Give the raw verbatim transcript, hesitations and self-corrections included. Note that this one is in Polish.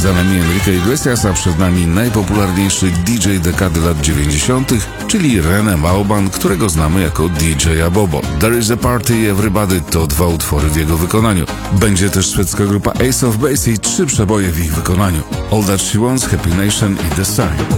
Za nami Enrique Iglesias, a przed nami najpopularniejszy D J dekady lat dziewięćdziesiątych, czyli René Mauban, którego znamy jako D J Abobo. There is a Party, Everybody to dwa utwory w jego wykonaniu. Będzie też szwedzka grupa Ace of Base i trzy przeboje w ich wykonaniu. All That She Wants, Happy Nation i The Sign.